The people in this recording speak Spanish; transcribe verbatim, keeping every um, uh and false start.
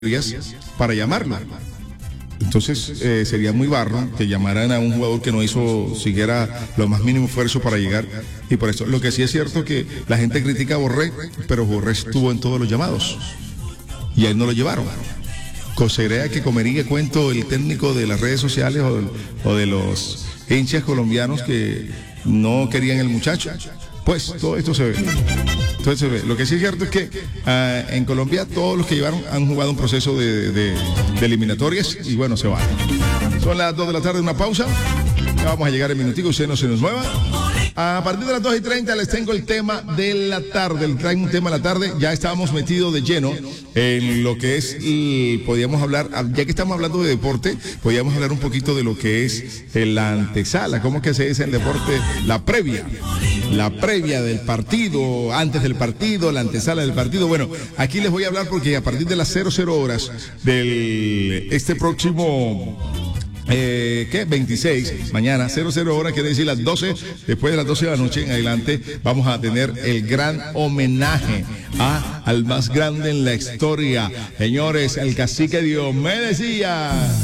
para llamarlo. Entonces eh, sería muy barro que llamaran a un jugador que no hizo siquiera lo más mínimo esfuerzo para llegar, y por eso lo que sí es cierto que la gente critica a Borré, pero Borré estuvo en todos los llamados y a él no lo llevaron. ¿Considera que comería cuento el técnico de las redes sociales o de, o de los hinchas colombianos que no querían el muchacho? Pues todo esto se ve. Entonces se ve. Lo que sí es cierto es que uh, en Colombia todos los que llevaron han jugado un proceso de, de, de eliminatorias y bueno, se van. Son las dos de la tarde, una pausa. Ya vamos a llegar en minutico, usted no se nos mueva. A partir de las dos y treinta les tengo el tema de la tarde, el traigo un tema de la tarde. Ya estábamos metidos de lleno en lo que es, y podíamos hablar, ya que estamos hablando de deporte, podíamos hablar un poquito de lo que es la antesala, cómo que se dice el deporte, la previa. La previa del partido, antes del partido, la antesala del partido. Bueno, aquí les voy a hablar porque a partir de las cero cero horas del este próximo eh, ¿qué? veintiséis, mañana, cero cero horas, quiere decir las doce, después de las doce de la noche en adelante, vamos a tener el gran homenaje a, al más grande en la historia. Señores, el cacique Diomedes Díaz.